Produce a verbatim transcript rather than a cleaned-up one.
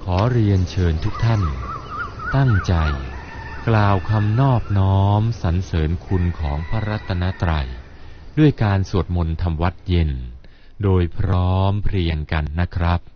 ขอเรียนเชิญทุกท่านตั้งใจกล่าวคำนอบน้อมสรรเสริญคุณของพระรัตนตรัยด้วยการสวดมนต์ทำวัดเย็นโดยพร้อมเพรียงกันนะครับ